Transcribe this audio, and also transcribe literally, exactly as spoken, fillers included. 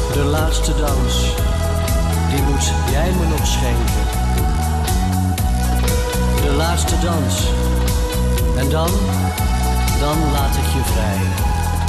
De laatste dans, die moet jij me nog schenken. De laatste dans. En dan, dan laat ik je vrij.